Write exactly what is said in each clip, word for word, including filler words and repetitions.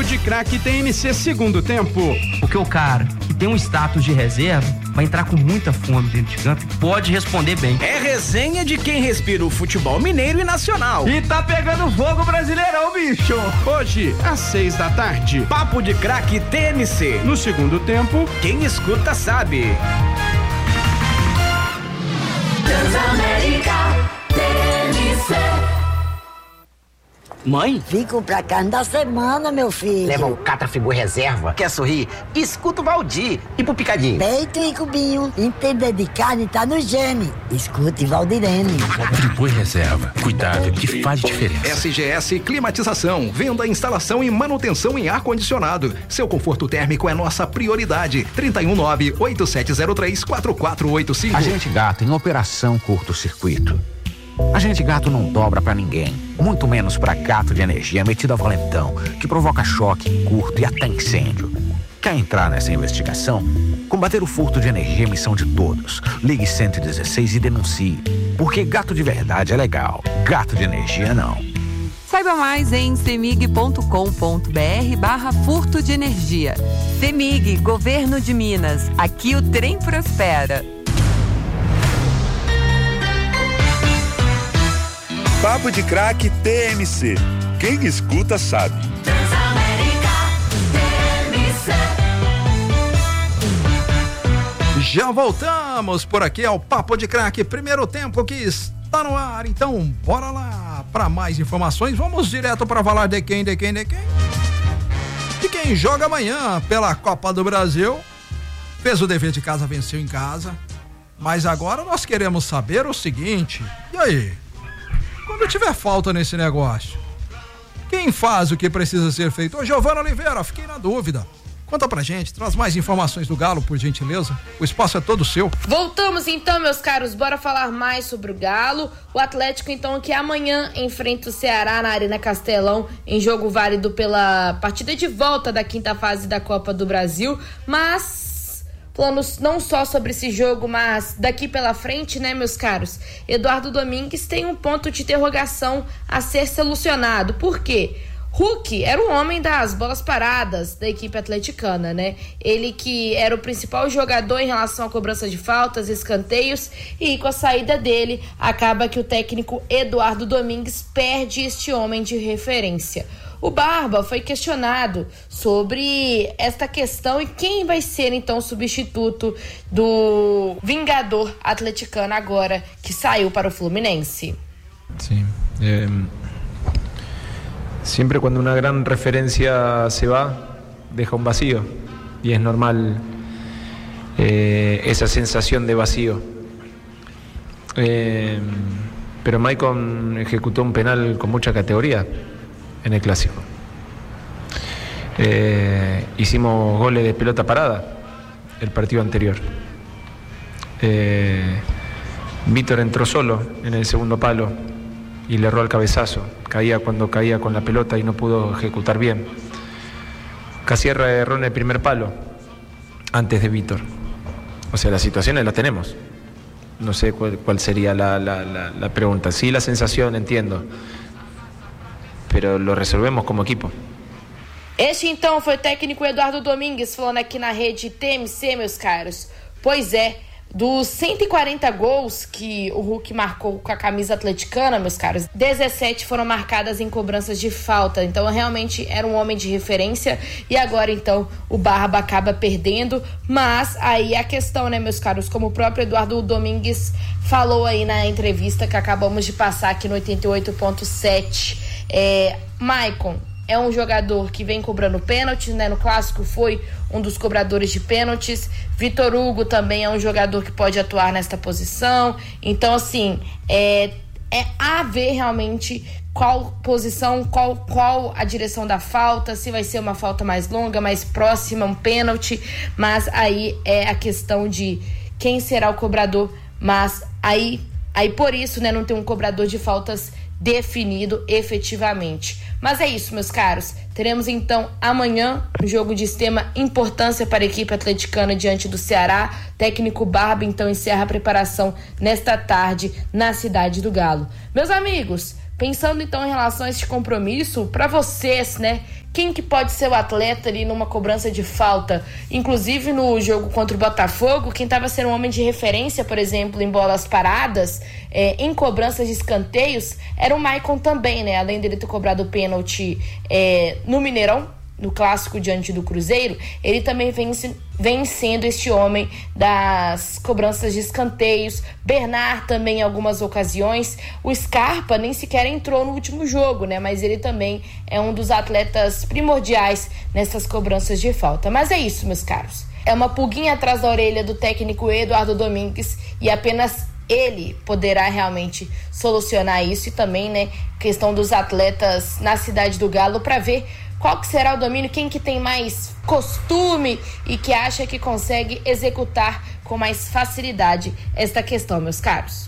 de Craque T M C segundo tempo. Porque o cara que tem um status de reserva vai entrar com muita fome dentro de campo e pode responder bem. É resenha de quem respira o futebol mineiro e nacional. E tá pegando fogo Brasileirão, bicho. Hoje, às seis da tarde, Papo de Craque T M C. No segundo tempo, quem escuta sabe. Transamérica T M C. Mãe? Fico pra cá da semana, meu filho. Leva um Catrafigor reserva. Quer sorrir? Escuta o Valdir. E pro Picadinho? Peito e cubinho. Entender de carne tá no gene. Escute Valdirene. Friboi reserva. Cuidado que faz diferença. S G S Climatização. Venda, instalação e manutenção em ar-condicionado. Seu conforto térmico é nossa prioridade. trinta e um nove, oito sete zero três, quatro quatro oito cinco. Agente Gato em operação curto-circuito. Agente Gato não dobra pra ninguém, muito menos pra gato de energia metido a valentão, que provoca choque, curto e até incêndio. Quer entrar nessa investigação? Combater o furto de energia é missão de todos. Ligue cento e dezesseis e denuncie. Porque gato de verdade é legal, gato de energia não. Saiba mais em cemig ponto com ponto br barra furto de energia. Cemig, Governo de Minas. Aqui o trem prospera. Papo de Craque T M C. Quem escuta sabe. Transamérica T M C. Já voltamos por aqui ao Papo de Craque, primeiro tempo que está no ar. Então, bora lá para mais informações. Vamos direto para falar de quem, de quem, de quem? De quem joga amanhã pela Copa do Brasil. Fez o dever de casa, venceu em casa. Mas agora nós queremos saber o seguinte. E aí? Quando tiver falta nesse negócio, quem faz o que precisa ser feito? Ô, Giovana Oliveira, fiquei na dúvida. Conta pra gente, traz mais informações do Galo, por gentileza. O espaço é todo seu. Voltamos então, meus caros, bora falar mais sobre o Galo. O Atlético, então, que amanhã enfrenta o Ceará na Arena Castelão, em jogo válido pela partida de volta da quinta fase da Copa do Brasil. Mas planos não só sobre esse jogo, mas daqui pela frente, né, meus caros? Eduardo Domingues tem um ponto de interrogação a ser solucionado. Por quê? Hulk era o homem das bolas paradas da equipe atleticana, né? Ele que era o principal jogador em relação à cobrança de faltas, escanteios, e com a saída dele, acaba que o técnico Eduardo Domingues perde este homem de referência. O Barba foi questionado sobre esta questão e quem vai ser então o substituto do vingador atleticano agora que saiu para o Fluminense. Sí, eh, siempre cuando una gran referencia se va, deja un vacío y es normal eh, esa sensación de vacío. Eh, pero Maicon ejecutó un penal con mucha categoría en el clásico. Eh, hicimos goles de pelota parada el partido anterior. Eh, Víctor entró solo en el segundo palo y le erró al cabezazo. Caía cuando caía con la pelota y no pudo ejecutar bien. Casierra erró en el primer palo antes de Víctor. O sea, las situaciones las tenemos. No sé cuál, cuál sería la, la, la, la pregunta. Sí, la sensación, entiendo. Pero lo resolvemos como equipo. Este então foi o técnico Eduardo Domingues falando aqui na rede T M C, meus caros. Pois é, dos cento e quarenta gols que o Hulk marcou com a camisa atleticana, meus caros, dezessete foram marcadas em cobranças de falta. Então realmente era um homem de referência e agora então o Barba acaba perdendo. Mas aí a questão, né, meus caros, como o próprio Eduardo Domingues falou aí na entrevista que acabamos de passar aqui no oitenta e oito ponto sete. É, Maicon é um jogador que vem cobrando pênaltis, né? No clássico foi um dos cobradores de pênaltis. Vitor Hugo também é um jogador que pode atuar nesta posição. Então, assim, é, é a ver realmente qual posição, qual, qual a direção da falta, se vai ser uma falta mais longa, mais próxima, um pênalti. Mas aí é a questão de quem será o cobrador. Mas aí, aí por isso, né, não tem um cobrador de faltas definido efetivamente. Mas é isso, meus caros. Teremos então amanhã um jogo de extrema importância para a equipe atleticana diante do Ceará. Técnico Barba então encerra a preparação nesta tarde na cidade do Galo. Meus amigos, Pensando então em relação a este compromisso, para vocês, né, quem que pode ser o atleta ali numa cobrança de falta? Inclusive no jogo contra o Botafogo, quem estava sendo um homem de referência, por exemplo, em bolas paradas, é, em cobranças de escanteios, era o Maicon também, né? Além dele ter cobrado o pênalti é, no Mineirão, no clássico diante do Cruzeiro, ele também vem, vem sendo este homem das cobranças de escanteios. Bernard também em algumas ocasiões. O Scarpa nem sequer entrou no último jogo, né? Mas ele também é um dos atletas primordiais nessas cobranças de falta. Mas é isso, meus caros. É uma pulguinha atrás da orelha do técnico Eduardo Domingues e apenas ele poderá realmente solucionar isso. E também, né, questão dos atletas na Cidade do Galo para ver qual que será o domínio, quem que tem mais costume e que acha que consegue executar com mais facilidade esta questão, meus caros.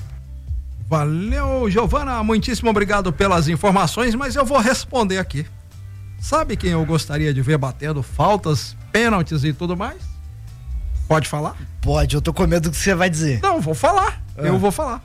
Valeu, Giovana, muitíssimo obrigado pelas informações, mas eu vou responder aqui. Sabe quem eu gostaria de ver batendo faltas, pênaltis e tudo mais? Pode falar? Pode, eu tô com medo do que você vai dizer. Não, vou falar, ah. eu vou falar.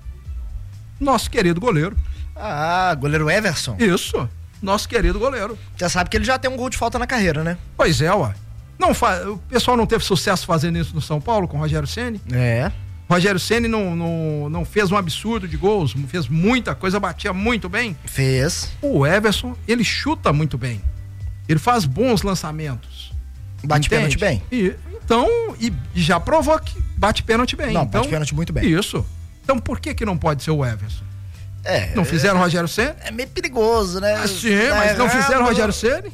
Nosso querido goleiro. Ah, goleiro Everson? Isso. Nosso querido goleiro. Já sabe que ele já tem um gol de falta na carreira, né? Pois é, ué. Não fa... O pessoal não teve sucesso fazendo isso no São Paulo com o Rogério Ceni? É. Rogério Ceni não, não, não fez um absurdo de gols, fez muita coisa, batia muito bem. Fez. O Everson, ele chuta muito bem. Ele faz bons lançamentos. Bate pênalti bem. E, então, e já provou que bate pênalti bem. Não, então, bate pênalti muito bem. Isso. Então por que que não pode ser o Everson? É, não fizeram o Rogério Ceni? É meio perigoso, né? Ah, sim, mas é, não fizeram o Rogério Ceni?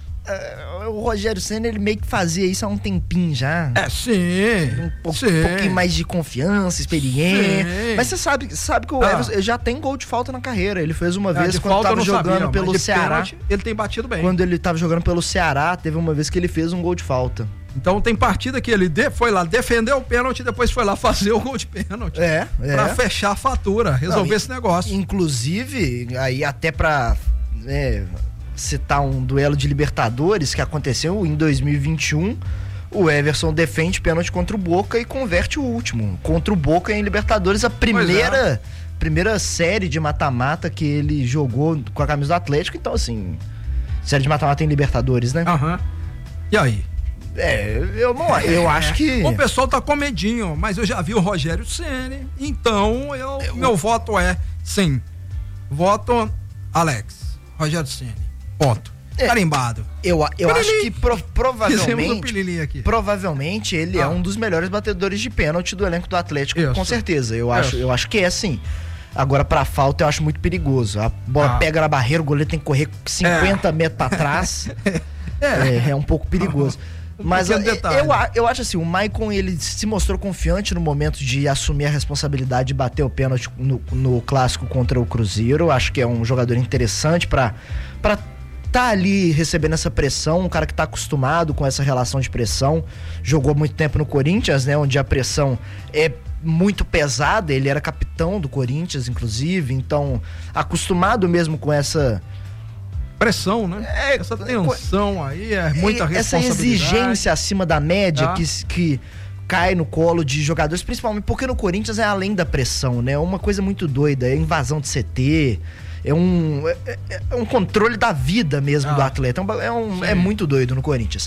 É, o Rogério Ceni, ele meio que fazia isso há um tempinho já. É, sim. Um, pouco, sim. um pouquinho mais de confiança, experiência. Sim. Mas você sabe, sabe que o ah. Everson já tem gol de falta na carreira. Ele fez uma é, vez quando falta, tava jogando sabia, pelo Ceará. Pênalti, ele tem batido bem. Quando ele tava jogando pelo Ceará, teve uma vez que ele fez um gol de falta. Então tem partida que ele de, foi lá defender o pênalti e depois foi lá fazer o gol de pênalti. É, é. Pra fechar a fatura, resolver Não, esse negócio. Inclusive, aí até pra é, citar um duelo de Libertadores que aconteceu em dois mil e vinte e um, o Everson defende pênalti contra o Boca e converte o último. Contra o Boca em Libertadores, a primeira, é. primeira série de mata-mata que ele jogou com a camisa do Atlético. Então, assim, série de mata-mata em Libertadores, né? Aham. Uhum. E aí? É, eu não, eu é, acho que... O pessoal tá com medinho, mas eu já vi o Rogério Ceni, então eu, eu... meu voto é sim. Voto Alex, Rogério Ceni, ponto. É, carimbado. Eu, eu acho que pro, provavelmente, aqui. provavelmente ele ah. é um dos melhores batedores de pênalti do elenco do Atlético, Isso. com certeza. Eu acho, eu acho que é sim. Agora, pra falta, eu acho muito perigoso. A bola ah. pega na barreira, o goleiro tem que correr cinquenta é. metros pra trás. é. É, é um pouco perigoso. Mas eu, eu, eu acho assim, o Maicon, ele se mostrou confiante no momento de assumir a responsabilidade de bater o pênalti no, no clássico contra o Cruzeiro. Acho que é um jogador interessante pra, pra tá ali recebendo essa pressão, um cara que tá acostumado com essa relação de pressão. Jogou muito tempo no Corinthians, né, onde a pressão é muito pesada. Ele era capitão do Corinthians, inclusive, então acostumado mesmo com essa pressão, né? É, essa tensão aí, é muita responsabilidade. Essa exigência acima da média ah. que, que cai no colo de jogadores, principalmente porque no Corinthians é além da pressão, né? É uma coisa muito doida, é invasão de C T, é um, é, é um controle da vida mesmo ah. do atleta, é, um, é muito doido no Corinthians.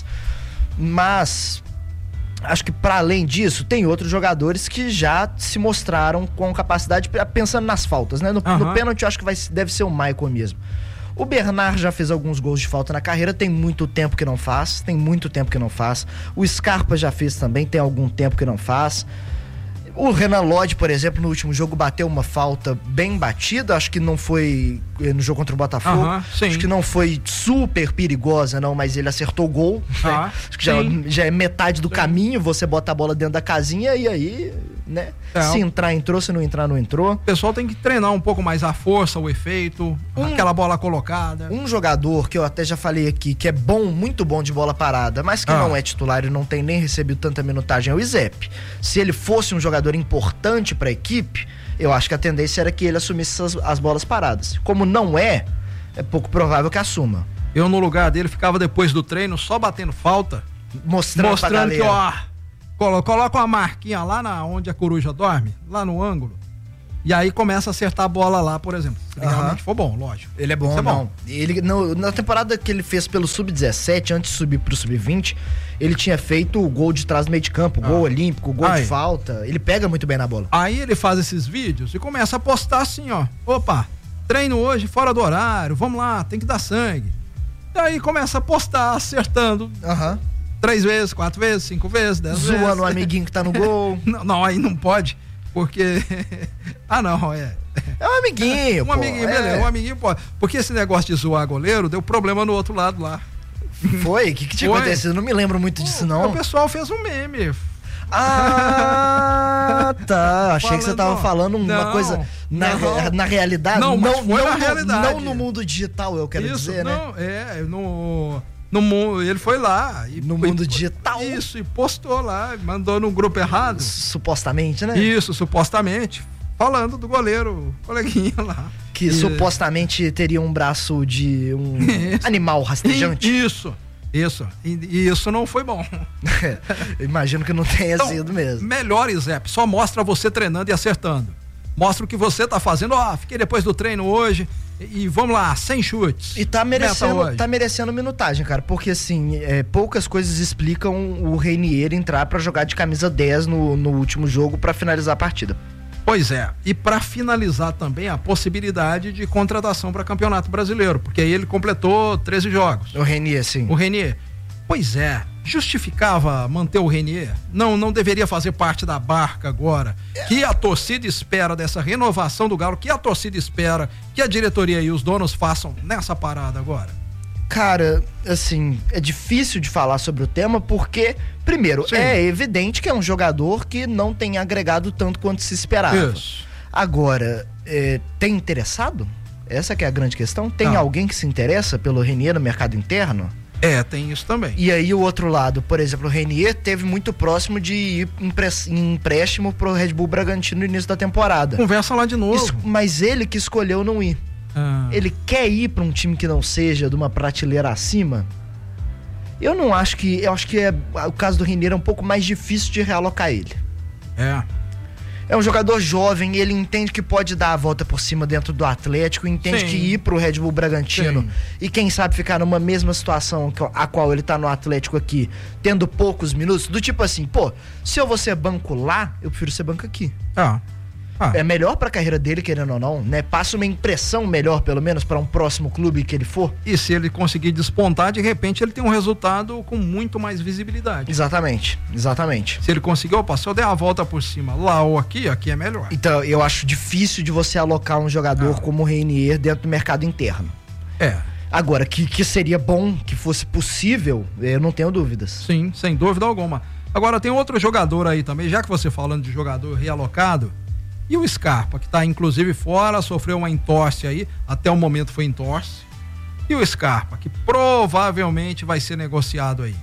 Mas acho que para além disso, tem outros jogadores que já se mostraram com capacidade, pensando nas faltas, né? No, uh-huh. no pênalti eu acho que vai, deve ser o Maicon mesmo. O Bernard já fez alguns gols de falta na carreira, tem muito tempo que não faz, tem muito tempo que não faz. O Scarpa já fez também, tem algum tempo que não faz. O Renan Lodge, por exemplo, no último jogo bateu uma falta bem batida, acho que não foi no jogo contra o Botafogo, uh-huh, acho que não foi super perigosa não, mas ele acertou o gol, uh-huh, né? Acho que já, já é metade do sim. caminho, você bota a bola dentro da casinha e aí, né, é, se entrar entrou, se não entrar não entrou. O pessoal tem que treinar um pouco mais a força, o efeito, um, aquela bola colocada. Um jogador que eu até já falei aqui, que é bom, muito bom de bola parada, mas que ah. não é titular e não tem nem recebido tanta minutagem, é o Izep. Se ele fosse um jogador importante para a equipe, eu acho que a tendência era que ele assumisse as, as bolas paradas. Como não é, é pouco provável que assuma. Eu no lugar dele ficava depois do treino só batendo falta, mostrando, mostrando que ó, coloca uma marquinha lá na onde a coruja dorme, lá no ângulo, E aí começa a acertar a bola lá, por exemplo. Se ele Aham. realmente for bom, lógico. Ele é bom, Isso é não. Ele, no- na temporada que ele fez pelo sub dezessete, antes de subir pro sub vinte, ele tinha feito o gol de trás do meio de campo, gol olímpico, gol Aí. de falta. Ele pega muito bem na bola. Aí ele faz esses vídeos e começa a postar assim, ó. Opa, treino hoje fora do horário, vamos lá, tem que dar sangue. E aí começa a postar, acertando. Aham. Três vezes, quatro vezes, cinco vezes, dez vezes. Zoando o amiguinho que tá no gol. não, não, aí não pode, porque... ah, não, é... É um amiguinho, Um pô, amiguinho, é. beleza, um amiguinho pode. Porque esse negócio de zoar goleiro deu problema no outro lado lá. Foi? O que, que tinha Foi. acontecido? Eu não me lembro muito disso, não. O pessoal fez um meme. Ah, tá. Achei que você tava Falando- falando uma Não, coisa na, não. na realidade. Não, mas foi na no, realidade. Não no mundo digital, eu quero Isso, dizer, né? não, é, no, no mundo, ele foi lá. E, No mundo digital. Isso, e postou lá, mandou num grupo errado. Supostamente, né? Isso, supostamente, falando do goleiro, coleguinha lá. Que E- supostamente teria um braço de um animal rastejante. Isso, isso. E, e isso não foi bom. Eu imagino que não tenha Então, sido mesmo. Melhores apps, só mostra você treinando e acertando. Mostra o que você tá fazendo. Ó, fiquei depois do treino hoje e, e vamos lá, sem chutes. E tá Meta merecendo, hoje. tá merecendo minutagem, cara. Porque, assim, é, poucas coisas explicam o Reinier entrar pra jogar de camisa dez no, no último jogo pra finalizar a partida. Pois é, e para finalizar também a possibilidade de contratação para Campeonato Brasileiro, porque aí ele completou treze jogos. O Reinier, sim. O Reinier. Pois é, justificava manter o Reinier? Não, não deveria fazer parte da barca agora. Que a torcida espera dessa renovação do Galo, que a torcida espera que a diretoria e os donos façam nessa parada agora? Cara, assim, é difícil de falar sobre o tema porque, primeiro, Sim. é evidente que é um jogador que não tem agregado tanto quanto se esperava. Isso. Agora, é, tem interessado? Essa que é a grande questão. Tem Não. alguém que se interessa pelo Reinier no mercado interno? É, tem isso também. E aí o outro lado, por exemplo, o Reinier teve muito próximo de ir em empre- em empréstimo pro Red Bull Bragantino no início da temporada. Conversa lá de novo. Isso- mas ele que escolheu não ir. Ah. Ele quer ir pra um time que não seja de uma prateleira acima? Eu não acho que... Eu acho que é, o caso do Reinier é um pouco mais difícil de realocar ele. É. É um jogador jovem, ele entende que pode dar a volta por cima dentro do Atlético, entende Sim. que ir pro Red Bull Bragantino Sim. e quem sabe ficar numa mesma situação que- a qual ele tá no Atlético aqui, tendo poucos minutos, do tipo assim, pô, se eu vou ser banco lá, eu prefiro ser banco aqui. Ah. Ah. É melhor pra carreira dele, querendo ou não, né? Passa uma impressão melhor, pelo menos, pra um próximo clube que ele for. E se ele conseguir despontar, de repente ele tem um resultado com muito mais visibilidade. Exatamente, exatamente. Se ele conseguir, opa, se eu der a volta por cima lá ou aqui, aqui é melhor. Então, eu acho difícil de você alocar um jogador Ah. como o Reinier dentro do mercado interno. É. Agora, que, que seria bom, que fosse possível, eu não tenho dúvidas. Sim, sem dúvida alguma. Agora tem outro jogador aí também, já que você falando de jogador realocado, e o Scarpa, que tá inclusive fora, sofreu uma entorse aí, até o momento foi entorse. E o Scarpa, que provavelmente vai ser negociado aí.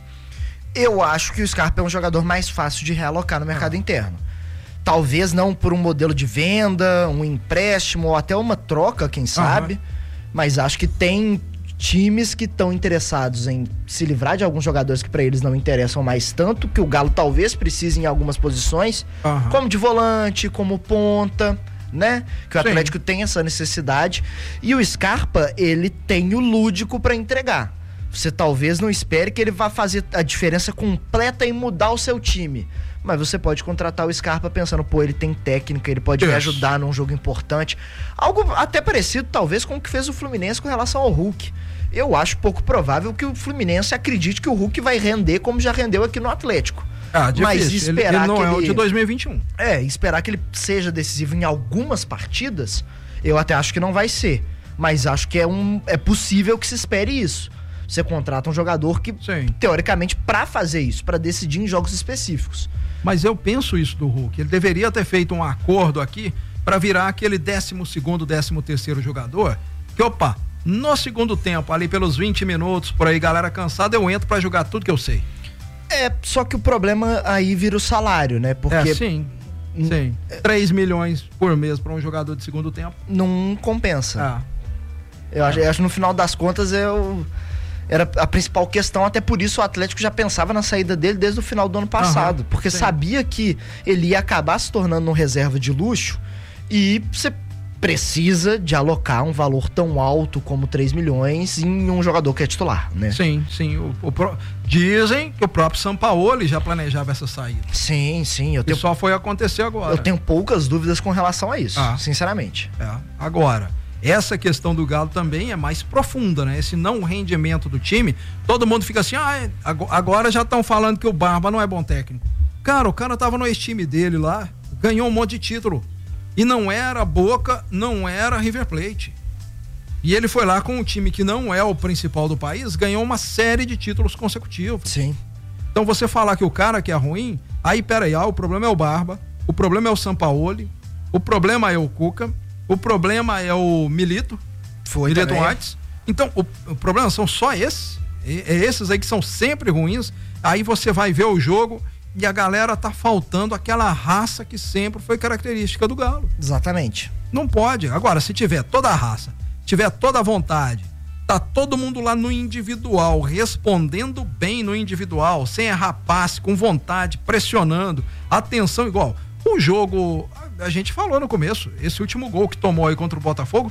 Eu acho que o Scarpa é um jogador mais fácil de realocar no mercado interno. Talvez não por um modelo de venda, um empréstimo ou até uma troca, quem sabe. Mas acho que tem times que estão interessados em se livrar de alguns jogadores que para eles não interessam mais tanto, que o Galo talvez precise em algumas posições, Aham. como de volante, como ponta, né? Que o Sim. Atlético tem essa necessidade. E o Scarpa, ele tem o lúdico para entregar. Você talvez não espere que ele vá fazer a diferença completa em mudar o seu time. Mas você pode contratar o Scarpa pensando, pô, ele tem técnica, ele pode me Isso. ajudar num jogo importante. Algo até parecido, talvez, com o que fez o Fluminense com relação ao Hulk. Eu acho pouco provável que o Fluminense acredite que o Hulk vai render como já rendeu aqui no Atlético. Ah, difícil. Mas Ele- esperar ele não que é o ele... de dois mil e vinte e um. É, esperar que ele seja decisivo em algumas partidas, eu até acho que não vai ser. Mas acho que é, um, é possível que se espere isso. Você contrata um jogador que, Sim. teoricamente, pra fazer isso, pra decidir em jogos específicos. Mas eu penso isso do Hulk. Ele deveria ter feito um acordo aqui para virar aquele décimo segundo, décimo terceiro jogador. Que, opa, no segundo tempo, ali pelos vinte minutos, por aí, galera cansada, eu entro para jogar tudo que eu sei. É, só que o problema aí vira o salário, né? Porque É, sim. Sim. três milhões por mês para um jogador de segundo tempo. não compensa. Ah. Eu acho, eu acho que no final das contas eu... era a principal questão, até por isso o Atlético já pensava na saída dele desde o final do ano passado, Aham, porque sim. sabia que ele ia acabar se tornando um reserva de luxo E você precisa de alocar um valor tão alto como três milhões em um jogador que é titular, né? Sim, sim. O, o, dizem que o próprio Sampaoli já planejava essa saída. Sim, sim. Eu tenho, e só foi acontecer agora. Eu tenho poucas dúvidas com relação a isso, ah, sinceramente. É. Agora, essa questão do Galo também é mais profunda, né? Esse não rendimento do time, todo mundo fica assim, ah, agora já estão falando que o Barba não é bom técnico. Cara, o cara tava no ex-time dele lá, ganhou um monte de título. E não era Boca, não era River Plate. E ele foi lá com um time que não é o principal do país, ganhou uma série de títulos consecutivos. Sim. Então você falar que o cara que é ruim, aí peraí, ah, o problema é o Barba, o problema é o Sampaoli, o problema é o Cuca, o problema é o Milito, foi Milito também. Antes. Então, o, o problema são só esses, é, é esses aí que são sempre ruins. Aí você vai ver o jogo e a galera tá faltando aquela raça que sempre foi característica do Galo. Exatamente. Não pode. Agora, se tiver toda a raça, tiver toda a vontade, tá todo mundo lá no individual, respondendo bem no individual, sem errar passe, com vontade, pressionando, atenção igual. O jogo, a gente falou no começo, esse último gol que tomou aí contra o Botafogo,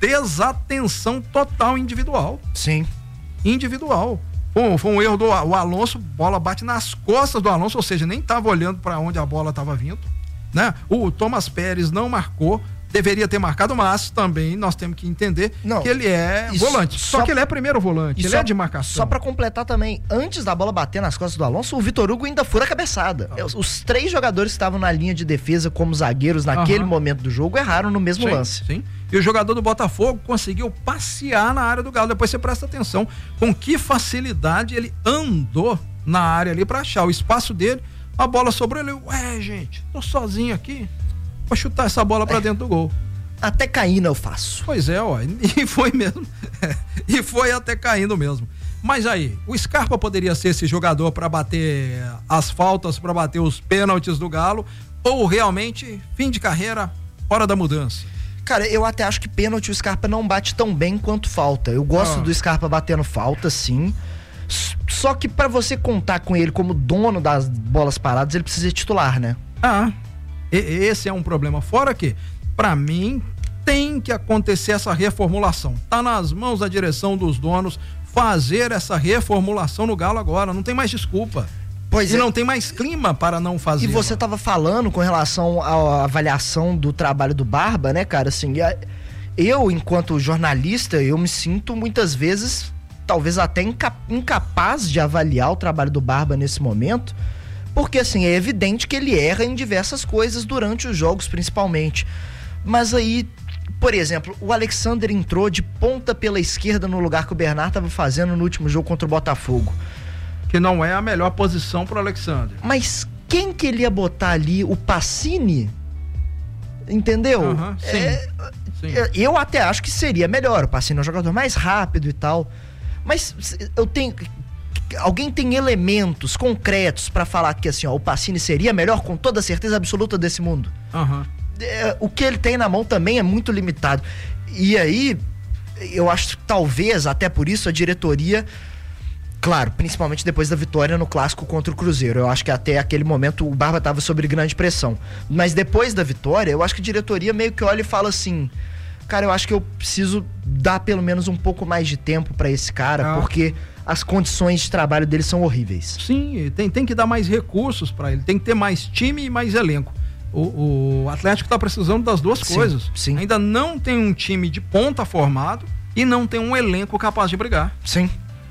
desatenção total individual. Sim. Individual. Foi, foi um erro do o Alonso, bola bate nas costas do Alonso, ou seja, nem estava olhando para onde a bola estava vindo, né? O Thomas Pérez não marcou, deveria ter marcado, mas também nós temos que entender não, que ele é isso, volante. Só, só que ele é primeiro volante, ele só, é de marcação. Só para completar também, antes da bola bater nas costas do Alonso, o Vitor Hugo ainda fura a cabeçada. Ah. Os, os três jogadores que estavam na linha de defesa como zagueiros naquele uh-huh. momento do jogo erraram no mesmo sim, lance. Sim. E o jogador do Botafogo conseguiu passear na área do Galo. Depois você presta atenção com que facilidade ele andou na área ali para achar o espaço dele. A bola sobrou, ele, ué, gente, tô sozinho aqui. Vou chutar essa bola pra é. dentro do gol. Até caindo eu faço. Pois é, ó. E foi mesmo. E foi até caindo mesmo. Mas aí, o Scarpa poderia ser esse jogador pra bater as faltas, pra bater os pênaltis do Galo, ou realmente, fim de carreira, hora da mudança? Cara, eu até acho que pênalti o Scarpa não bate tão bem quanto falta. Eu gosto ah. do Scarpa batendo falta, sim. Só que pra você contar com ele como dono das bolas paradas, ele precisa ser titular, né? Ah, esse é um problema. Fora que, pra mim, tem que acontecer essa reformulação. Tá nas mãos da direção dos donos fazer essa reformulação no Galo agora. Não tem mais desculpa. Pois e é. não tem mais clima para não fazer. E você tava falando com relação à avaliação do trabalho do Barba, né, cara? Assim, eu, enquanto jornalista, eu me sinto muitas vezes, talvez até incapaz de avaliar o trabalho do Barba nesse momento, porque, assim, é evidente que ele erra em diversas coisas durante os jogos, principalmente. Mas aí, por exemplo, o Alexander entrou de ponta pela esquerda no lugar que o Bernard estava fazendo no último jogo contra o Botafogo. Que não é a melhor posição pro Alexander. Mas quem que ele ia botar ali? O Pacini? Entendeu? Uhum, sim, é, sim. Eu até acho que seria melhor. O Pacini é um jogador mais rápido e tal. Mas eu tenho... Alguém tem elementos concretos pra falar que assim, ó, o Pacini seria melhor com toda a certeza absoluta desse mundo? Uhum. É, o que ele tem na mão também é muito limitado. E aí, eu acho que talvez, até por isso, a diretoria... Claro, principalmente depois da vitória no clássico contra o Cruzeiro. Eu acho que até aquele momento o Barba estava sob grande pressão. Mas depois da vitória, eu acho que a diretoria meio que olha e fala assim: cara, eu acho que eu preciso dar pelo menos um pouco mais de tempo para esse cara, ah. porque as condições de trabalho dele são horríveis. Sim, tem, tem que dar mais recursos para ele, tem que ter mais time e mais elenco. O, o Atlético está precisando das duas sim, coisas. Sim. Ainda não tem um time de ponta formado e não tem um elenco capaz de brigar. Sim.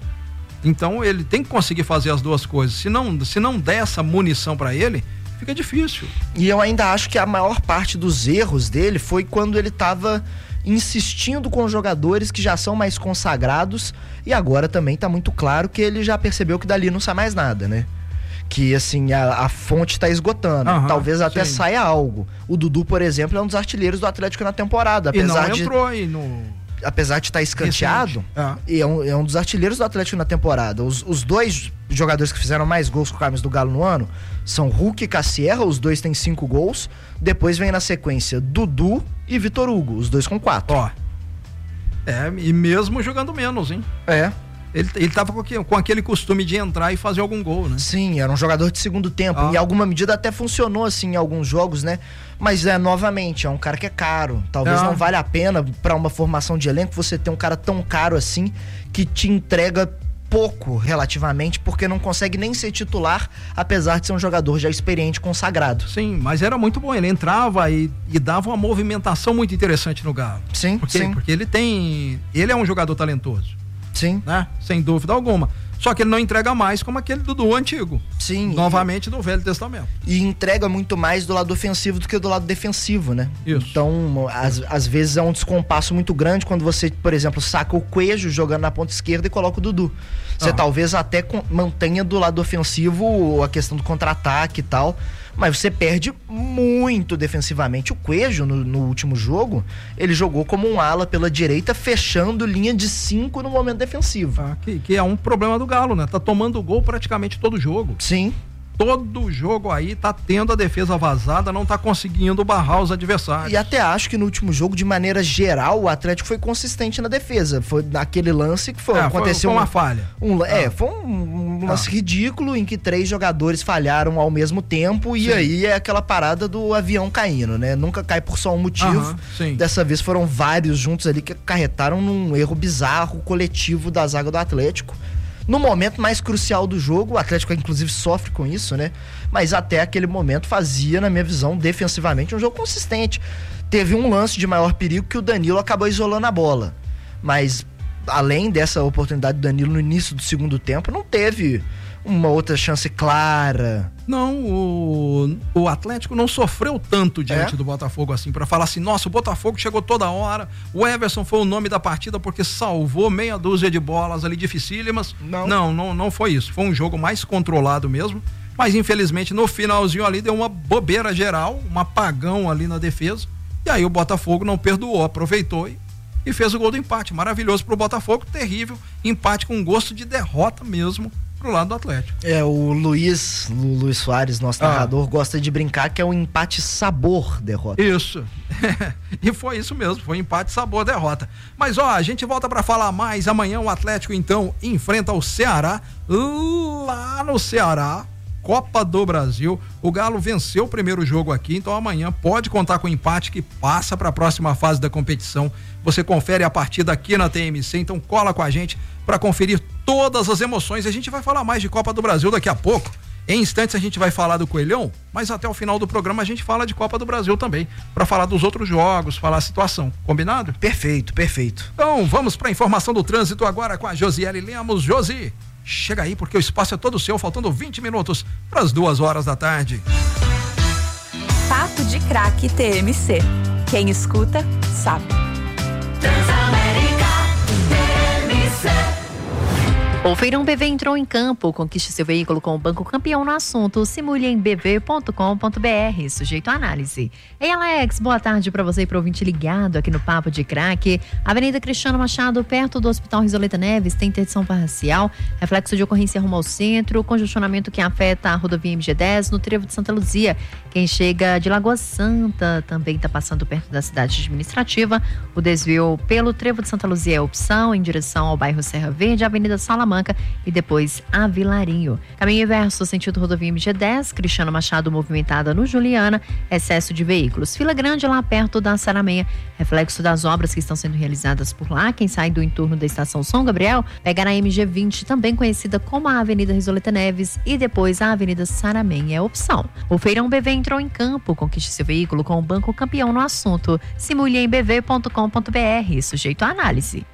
Então ele tem que conseguir fazer as duas coisas. Se não, se não der essa munição para ele, fica difícil. E eu ainda acho que a maior parte dos erros dele foi quando ele estava insistindo com jogadores que já são mais consagrados, e agora também tá muito claro que ele já percebeu que dali não sai mais nada, né? Que assim, a, a fonte tá esgotando. Uhum, talvez até sim. saia algo. O Dudu, por exemplo, é um dos artilheiros do Atlético na temporada. Apesar e não de... entrou aí no... Apesar de estar escanteado, ah. é, um, é um dos artilheiros do Atlético na temporada. Os, os dois jogadores que fizeram mais gols com o camisa do Galo no ano são Hulk e Cassierra, os dois têm cinco gols. Depois vem na sequência Dudu e Vitor Hugo, os dois com quatro. Ó. É, e mesmo jogando menos, hein? É. Ele, ele tava com, com aquele costume de entrar e fazer algum gol, né? Sim, era um jogador de segundo tempo. Ah. Em alguma medida até funcionou assim em alguns jogos, né? Mas, é, novamente, é um cara que é caro. Talvez É. não valha a pena pra uma formação de elenco você ter um cara tão caro assim que te entrega pouco relativamente, porque não consegue nem ser titular, apesar de ser um jogador já experiente, consagrado. Sim, mas era muito bom. Ele entrava e, e dava uma movimentação muito interessante no Galo. Sim, porque, sim. Porque ele tem... Ele é um jogador talentoso. Sim. Né? Sem dúvida alguma. Só que ele não entrega mais como aquele Dudu antigo. Sim. Novamente do Velho Testamento. E entrega muito mais do lado ofensivo do que do lado defensivo, né? Isso. Então, às, às vezes é um descompasso muito grande quando você, por exemplo, saca o Coelho jogando na ponta esquerda e coloca o Dudu. Você Ah. talvez até com- mantenha do lado ofensivo a questão do contra-ataque e tal, mas você perde muito defensivamente. O Coelho, no, no último jogo, ele jogou como um ala pela direita, fechando linha de cinco no momento defensivo. Ah, que, que é um problema do Galo, né? Tá tomando gol praticamente todo jogo. Sim. Todo jogo aí tá tendo a defesa vazada, não tá conseguindo barrar os adversários. E até acho que no último jogo, de maneira geral, o Atlético foi consistente na defesa. Foi naquele lance que foi, É, foi- aconteceu foi uma um- falha. Um, É, Ah. foi um, um lance Ah. ridículo em que três jogadores falharam ao mesmo tempo e Sim. aí é aquela parada do avião caindo, né? Nunca cai por só um motivo. Aham, sim. Dessa vez foram vários juntos ali que acarretaram num erro bizarro coletivo da zaga do Atlético. No momento mais crucial do jogo, o Atlético inclusive sofre com isso, né? Mas até aquele momento fazia, na minha visão, defensivamente um jogo consistente. Teve um lance de maior perigo que o Danilo acabou isolando a bola. Mas além dessa oportunidade do Danilo no início do segundo tempo, não teve uma outra chance clara. Não, o, o Atlético não sofreu tanto diante É? do Botafogo assim, pra falar assim, nossa, o Botafogo chegou toda hora, o Everson foi o nome da partida porque salvou meia dúzia de bolas ali dificílimas. Não. Não, não, não foi isso. Foi um jogo mais controlado mesmo, mas infelizmente no finalzinho ali deu uma bobeira geral, um apagão ali na defesa, e aí o Botafogo não perdoou, aproveitou e, e fez o gol do empate. Maravilhoso pro Botafogo, terrível, empate com gosto de derrota mesmo pro lado do Atlético. É, o Luiz, o Luiz Soares, nosso Ah. narrador, gosta de brincar que é um empate sabor derrota. Isso. E foi isso mesmo, foi empate, sabor, derrota. Mas ó, a gente volta pra falar mais. Amanhã o Atlético então enfrenta o Ceará lá no Ceará. Copa do Brasil. O Galo venceu o primeiro jogo aqui, então amanhã pode contar com o empate que passa para a próxima fase da competição. Você confere a partida aqui na T M C, então cola com a gente para conferir todas as emoções. A gente vai falar mais de Copa do Brasil daqui a pouco. Em instantes a gente vai falar do Coelhão, mas até o final do programa a gente fala de Copa do Brasil também, para falar dos outros jogos, falar a situação. Combinado? Perfeito, perfeito. Então vamos para a informação do trânsito agora com a Josiele Lemos. Josi, chega aí porque o espaço é todo seu, faltando vinte minutos para as duas horas da tarde. Papo de Craque T M C. Quem escuta, sabe. Transamérica T M C. O Feirão B V entrou em campo. Conquiste seu veículo com o Banco Campeão no assunto. Simule em b v ponto com ponto b r. Sujeito à análise. Ei, Alex, boa tarde para você e para o ouvinte ligado aqui no Papo de Craque. Avenida Cristiano Machado, perto do Hospital Risoleta Neves, tem interdição parcial. Reflexo de ocorrência rumo ao centro. Congestionamento que afeta a rodovia M G dez no trevo de Santa Luzia. Quem chega de Lagoa Santa também está passando perto da cidade administrativa. O desvio pelo trevo de Santa Luzia é opção em direção ao bairro Serra Verde, Avenida Salamanca e depois a Vilarinho. Caminho inverso, sentido rodovia M G dez, Cristiano Machado movimentada no Juliana, excesso de veículos. Fila grande lá perto da Saramenha, reflexo das obras que estão sendo realizadas por lá. Quem sai do entorno da estação São Gabriel, pega na M G vinte, também conhecida como a Avenida Risoleta Neves, e depois a Avenida Saramenha é opção. O Feirão B V entrou em campo. Conquiste seu veículo com o Banco Campeão no assunto. Simule em b v ponto com ponto b r. Sujeito à análise.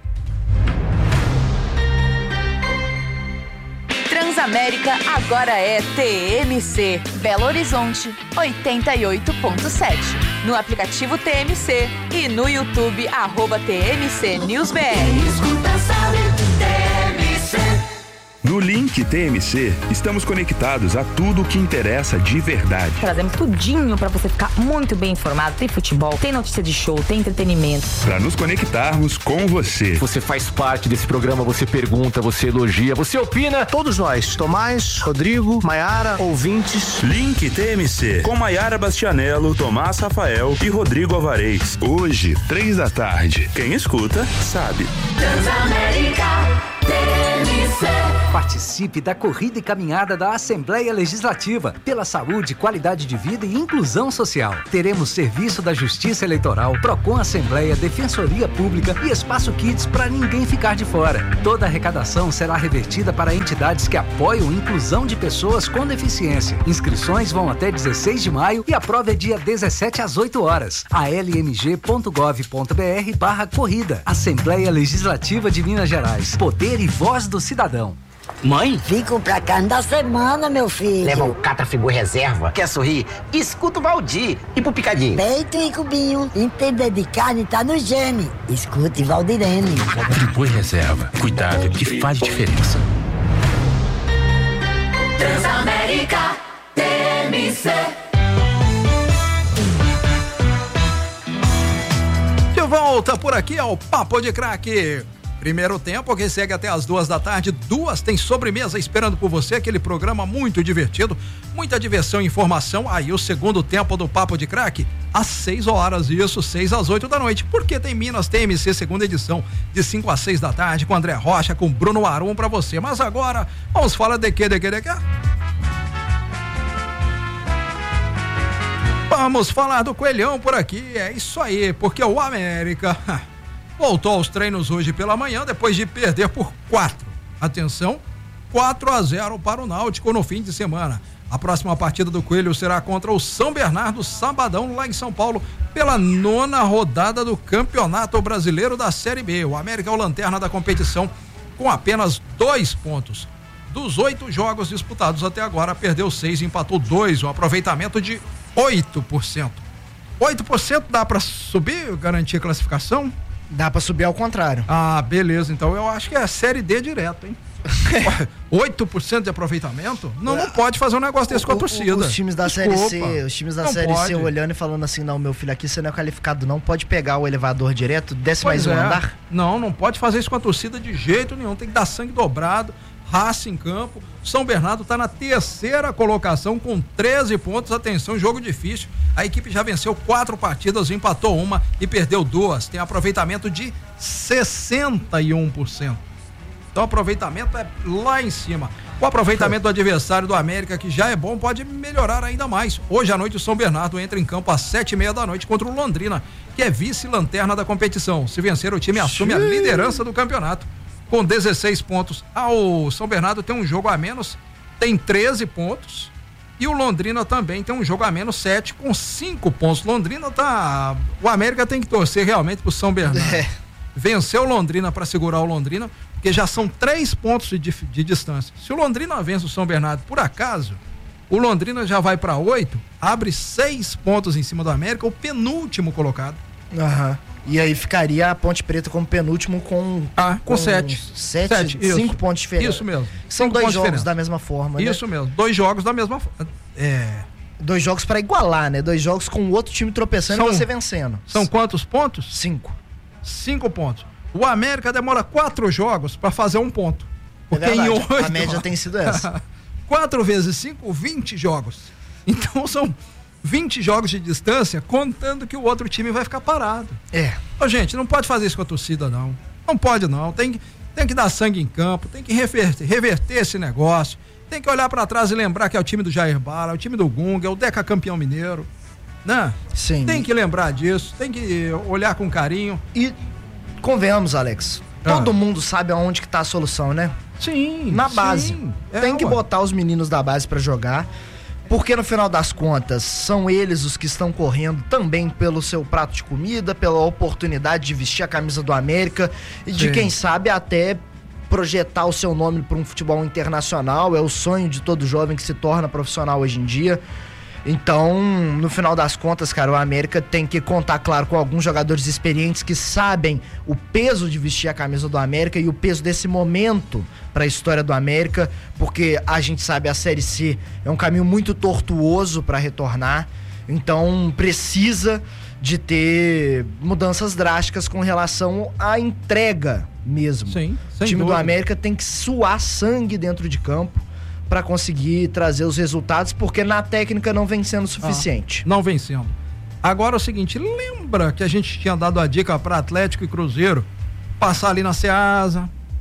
Transamérica agora é T M C. Belo Horizonte, oitenta e oito ponto sete. No aplicativo T M C e no YouTube, arroba T M C News B R. Escuta, sabe, T M C. No Link T M C, estamos conectados a tudo o que interessa de verdade. Trazemos tudinho pra você ficar muito bem informado. Tem futebol, tem notícia de show, tem entretenimento. Para nos conectarmos com você. Você faz parte desse programa, você pergunta, você elogia, você opina. Todos nós, Tomás, Rodrigo, Maiara, ouvintes. Link T M C, com Maiara Bastianello, Tomás Rafael e Rodrigo Alvarez. Hoje, três da tarde. Quem escuta, sabe. Transamérica T M C. Participe da corrida e caminhada da Assembleia Legislativa pela saúde, qualidade de vida e inclusão social. Teremos serviço da Justiça Eleitoral, Procon Assembleia, Defensoria Pública e Espaço Kids para ninguém ficar de fora. Toda a arrecadação será revertida para entidades que apoiam a inclusão de pessoas com deficiência. Inscrições vão até dezesseis de maio e a prova é dia dezessete às oito horas. a l m g ponto gov ponto b r barra corrida. Assembleia Legislativa de Minas Gerais. Poder e voz do cidadão. Mãe? Fico pra carne da semana, meu filho. Leva o Catrafigur Reserva. Quer sorrir? Escuta o Valdir. E pro Picadinho? Peito e cubinho. Entender de carne tá no gene. Escute Valdirene. Friboi Reserva. Cuidado que faz diferença. Transamérica T M C. De volta por aqui ao Papo de Craque. Primeiro tempo que segue até as duas da tarde. Duas tem sobremesa esperando por você. Aquele programa muito divertido, muita diversão e informação. Aí o segundo tempo do Papo de Craque às seis horas, isso, seis às oito da noite. Porque tem Minas T M C segunda edição de cinco às seis da tarde com André Rocha, com Bruno Arum pra você. Mas agora vamos falar de que, de que, de que? Vamos falar do Coelhão por aqui. É isso aí, porque o América voltou aos treinos hoje pela manhã, depois de perder por quatro. Atenção, quatro a zero para o Náutico no fim de semana. A próxima partida do Coelho será contra o São Bernardo, sabadão, lá em São Paulo, pela nona rodada do Campeonato Brasileiro da Série B. O América é o lanterna da competição com apenas dois pontos. Dos oito jogos disputados até agora, perdeu seis, empatou dois, um aproveitamento de oito por cento. oito por cento dá para subir, garantir a classificação? Dá pra subir ao contrário. Ah, beleza. Então eu acho que é Série D direto, hein? oito por cento de aproveitamento? Não, não pode fazer um negócio desse com a torcida. Os times da Desculpa. Série C, os times da Não Série pode. C olhando e falando assim, não, meu filho, aqui você não é qualificado não, pode pegar o elevador direto, desce Pois mais um é. andar. Não, não pode fazer isso com a torcida de jeito nenhum. Tem que dar sangue dobrado, raça em campo. São Bernardo está na terceira colocação com treze pontos. Atenção, jogo difícil. A equipe já venceu quatro partidas, empatou uma e perdeu duas. Tem aproveitamento de sessenta e um por cento. Então o aproveitamento é lá em cima. O aproveitamento do adversário do América, que já é bom, pode melhorar ainda mais. Hoje à noite o São Bernardo entra em campo às sete e meia da noite contra o Londrina, que é vice-lanterna da competição. Se vencer, o time assume a liderança do campeonato com dezesseis pontos. Ah, o São Bernardo tem um jogo a menos, tem treze pontos. E o Londrina também tem um jogo a menos, sete, com cinco pontos. Londrina tá... O América tem que torcer realmente pro São Bernardo. É. Venceu o Londrina para segurar o Londrina, porque já são três pontos de, de distância. Se o Londrina vence o São Bernardo por acaso, o Londrina já vai para oito, abre seis pontos em cima do América, o penúltimo colocado. Aham. E aí ficaria a Ponte Preta como penúltimo com... Ah, com, com sete. Sete, sete cinco isso. pontos diferentes. Isso mesmo. São Cinco dois pontos jogos diferentes. da mesma forma, né? Isso mesmo, dois jogos da mesma forma. É... Dois jogos para igualar, né? Dois jogos com o outro time tropeçando São- e você vencendo. São quantos pontos? Cinco. Cinco pontos. O América demora quatro jogos para fazer um ponto. Porque É verdade, em oito... a média tem sido essa. Quatro vezes cinco, vinte jogos. Então são vinte jogos de distância, contando que o outro time vai ficar parado. É. Ô, gente, não pode fazer isso com a torcida, não. Não pode, não. Tem que, tem que dar sangue em campo, tem que reverter, reverter esse negócio. Tem que olhar pra trás e lembrar que é o time do Jair Bala, é o time do Gunga, é o Deca campeão mineiro. Né? Sim. Tem que lembrar disso, tem que olhar com carinho. E convenhamos, Alex. Todo mundo sabe aonde que tá a solução, né? Sim. Na sim. base. É, Tem que ué. botar os meninos da base pra jogar. Porque no final das contas, são eles os que estão correndo também pelo seu prato de comida, pela oportunidade de vestir a camisa do América e de Sim. quem sabe até projetar o seu nome para um futebol internacional. É o sonho de todo jovem que se torna profissional hoje em dia. Então, no final das contas, cara, o América tem que contar, claro, com alguns jogadores experientes que sabem o peso de vestir a camisa do América e o peso desse momento para a história do América, porque a gente sabe a Série C é um caminho muito tortuoso para retornar, então precisa de ter mudanças drásticas com relação à entrega mesmo. Sim, o sem time do dúvida. América tem que suar sangue dentro de campo para conseguir trazer os resultados, porque na técnica não vem sendo suficiente. Ah, não vencendo. Agora é o seguinte, lembra que a gente tinha dado a dica para Atlético e Cruzeiro passar ali na Ceasa,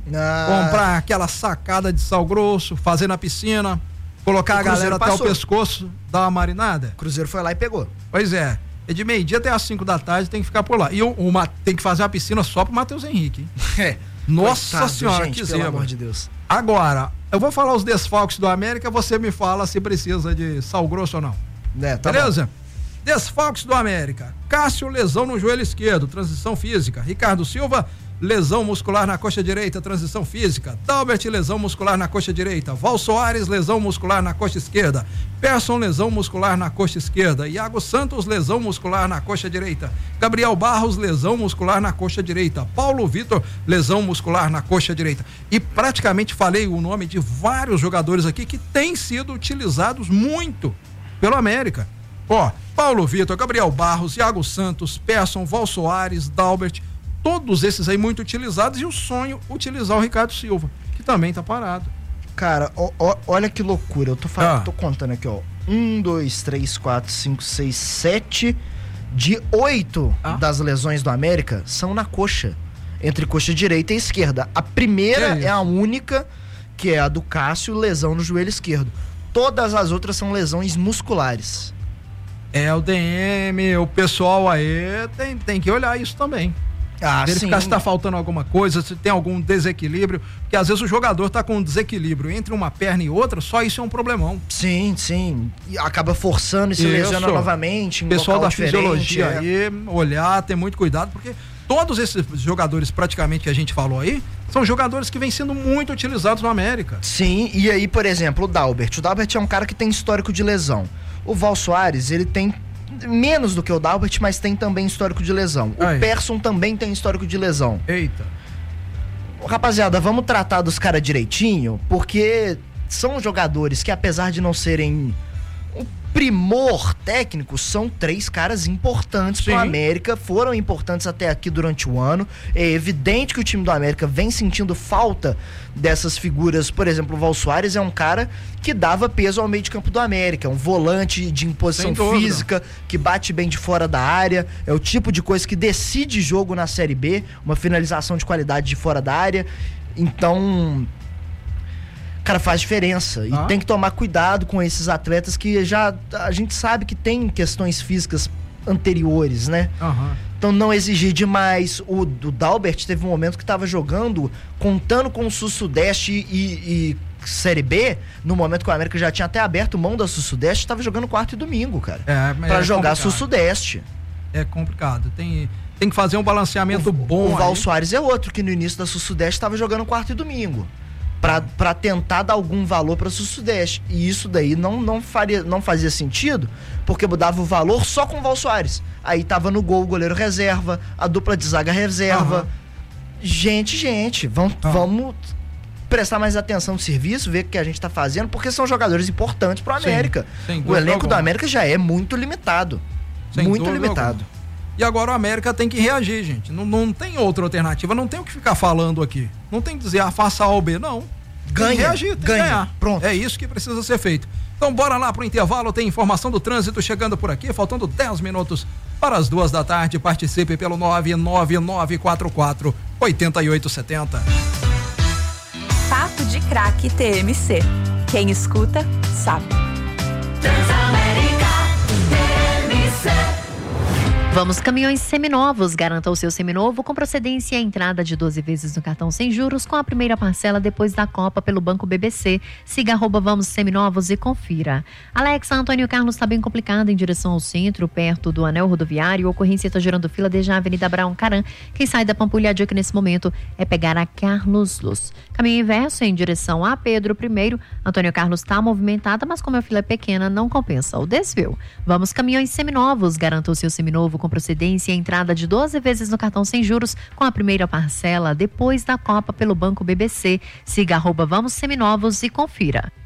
Ah. Comprar aquela sacada de sal grosso, fazer na piscina, colocar a galera até o pescoço, dar uma marinada. O Cruzeiro foi lá e pegou. Pois é. É de meio-dia até às cinco da tarde, tem que ficar por lá. E uma, tem que fazer a piscina só pro Matheus Henrique, hein? É. Nossa Coitado, senhora, gente, que zebra. Pelo amor de Deus. Agora, eu vou falar os desfalques do América, você me fala se precisa de sal grosso ou não. É, tá beleza? Bom. Desfalques do América. Cássio, lesão no joelho esquerdo, transição física. Ricardo Silva, lesão muscular na coxa direita, transição física. Dalbert, lesão muscular na coxa direita. Val Soares, lesão muscular na coxa esquerda. Persson, lesão muscular na coxa esquerda. Iago Santos, lesão muscular na coxa direita. Gabriel Barros, lesão muscular na coxa direita. Paulo Vitor, lesão muscular na coxa direita. E praticamente falei o nome de vários jogadores aqui que têm sido utilizados muito pelo América. Ó, Paulo Vitor, Gabriel Barros, Iago Santos, Persson, Val Soares, Dalbert, todos esses aí muito utilizados, e o sonho utilizar o Ricardo Silva, que também tá parado. Cara, ó, ó, olha que loucura, eu tô, falando, ah. tô contando aqui, ó, um, dois, três, quatro, cinco, seis, sete, de oito ah. das lesões do América são na coxa, entre coxa direita e esquerda. A primeira é, é a única, que é a do Cássio, lesão no joelho esquerdo. Todas as outras são lesões musculares. É, o D M, o pessoal aí tem, tem que olhar isso também. Ah, verificar sim. se tá faltando alguma coisa, se tem algum desequilíbrio, porque às vezes o jogador tá com um desequilíbrio entre uma perna e outra, só isso é um problemão. Sim, sim. E acaba forçando e se lesiona novamente. O pessoal da fisiologia é. aí, olhar, ter muito cuidado, porque todos esses jogadores praticamente que a gente falou aí, são jogadores que vêm sendo muito utilizados no América. Sim, e aí, por exemplo, o Dalbert. O Dalbert é um cara que tem histórico de lesão. O Val Soares, ele tem menos do que o Dalbert, mas tem também histórico de lesão. O Aí. Persson também tem histórico de lesão. Eita. Rapaziada, vamos tratar dos caras direitinho, porque são jogadores que, apesar de não serem um primor técnico, são três caras importantes pro América, foram importantes até aqui durante o ano. É evidente que o time do América vem sentindo falta dessas figuras. Por exemplo, o Val Soares é um cara que dava peso ao meio de campo do América, um volante de imposição física, que bate bem de fora da área, é o tipo de coisa que decide jogo na Série B, uma finalização de qualidade de fora da área. Então, cara, faz diferença. E ah. tem que tomar cuidado com esses atletas que já a gente sabe que tem questões físicas anteriores, né? Uhum. Então não exigir demais. O, o Dalbert teve um momento que estava jogando, contando com o Sul-Sudeste e, e Série B, no momento que o América já tinha até aberto mão da Sul-Sudeste, estava jogando quarto e domingo, cara. É, pra é jogar Sul-Sudeste. É complicado. Tem, tem que fazer um balanceamento o, bom. O Val aí. Soares é outro, que no início da Sul-Sudeste estava jogando quarto e domingo. Pra, pra tentar dar algum valor pra Sul-Sudeste. E isso daí não, não, faria, não fazia sentido, porque dava o valor só com o Val Soares. Aí tava no gol o goleiro reserva, a dupla de zaga reserva. Uhum. Gente, gente, vamos, uhum. vamos prestar mais atenção no serviço, ver o que a gente tá fazendo, porque são jogadores importantes pro América. Sim, o elenco alguma. do América já é muito limitado. Sem muito limitado. Alguma. E agora o América tem que reagir, gente. Não, não tem outra alternativa, não tem o que ficar falando aqui. Não tem que dizer, ah, faça A ou B, não. Ganha, tem que reagir, tem ganha. que ganhar. Pronto. É isso que precisa ser feito. Então bora lá pro intervalo, tem informação do trânsito chegando por aqui, faltando dez minutos para as duas da tarde. Participe pelo nove nove nove quatro quatro oito oito sete zero. Papo de Craque T M C. Quem escuta, sabe. Transamérica T M C. Vamos Caminhões Seminovos. Garanta o seu seminovo com procedência e entrada de doze vezes no cartão sem juros com a primeira parcela depois da Copa pelo Banco B B C. Siga arroba Vamos Seminovos e confira. Alex, Antônio Carlos está bem complicado em direção ao centro, perto do anel rodoviário. A ocorrência está gerando fila desde a Avenida Abraão Caram. Quem sai da Pampulha, a dica nesse momento é pegar a Carlos Luz. Caminho inverso em direção a Pedro I. Antônio Carlos está movimentada, mas como a fila é pequena, não compensa o desvio. Vamos Caminhões Seminovos. Garanta o seu seminovo com procedência e entrada de doze vezes no cartão sem juros com a primeira parcela depois da Copa pelo Banco B B C. Siga arroba Vamos Seminovos e confira.